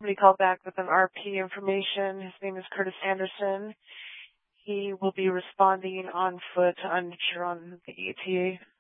somebody called back with an RP information. His name is Curtis Anderson. He will be responding on foot. I'm not sure on the ETA.